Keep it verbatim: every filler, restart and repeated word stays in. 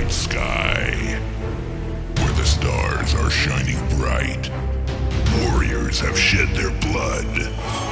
night sky. Where the stars are shining bright, warriors have shed their blood.